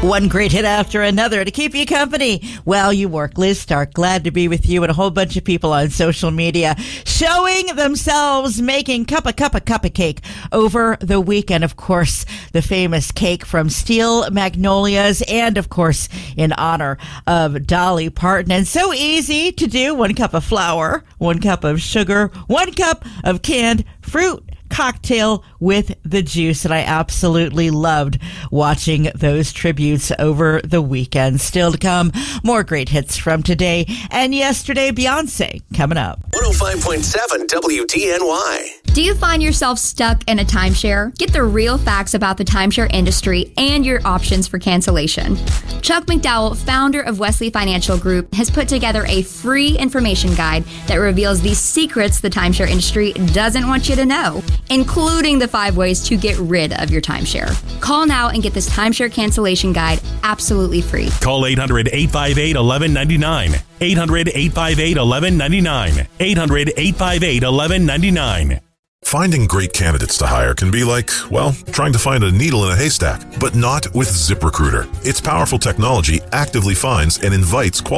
One great hit after another to keep you company while you work. Liz Stark, glad to be with you, and a whole bunch of people on social media showing themselves making cup of cake over the weekend. Of course, the famous cake from Steel Magnolias, and of course, in honor of Dolly Parton. And so easy to do. 1 cup of flour, 1 cup of sugar, 1 cup of canned fruit cocktail with the juice. And I absolutely loved watching those tributes over the weekend. Still to come, more great hits from today and yesterday. Beyonce coming up. 105.7 WDNY. Do you find yourself stuck in a timeshare? Get the real facts about the timeshare industry and your options for cancellation. Chuck McDowell, founder of Wesley Financial Group, has put together a free information guide that reveals the secrets the timeshare industry doesn't want you to know, including the 5 ways to get rid of your timeshare. Call now and get this timeshare cancellation guide absolutely free. Call 800-858-1199. 800-858-1199. 800-858-1199. Finding great candidates to hire can be like, well, trying to find a needle in a haystack, but not with ZipRecruiter. Its powerful technology actively finds and invites qualified